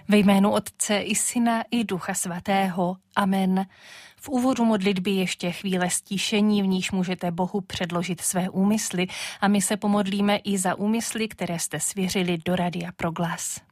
Ve jménu Otce i Syna i Ducha Svatého. Amen. V úvodu modlitby ještě chvíle stišení, v níž můžete Bohu předložit své úmysly a my se pomodlíme i za úmysly, které jste svěřili do Radia Proglas.